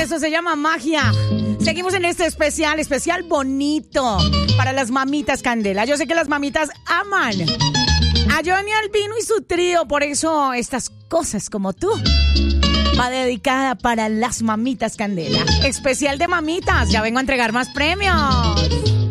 eso se llama magia. Seguimos en este especial bonito para las mamitas Candela. Yo sé que las mamitas aman a Johnny Albino y su trío, por eso estas cosas como tú va dedicada para las mamitas Candela. Especial de mamitas, ya vengo a entregar más premios.